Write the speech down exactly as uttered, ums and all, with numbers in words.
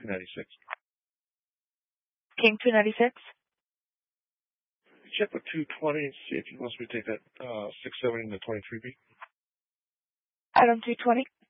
two ninety-six. King two ninety-six? Check with two twenty and see if he wants me to take that uh, six seventy and the twenty-three B. Adam two twenty?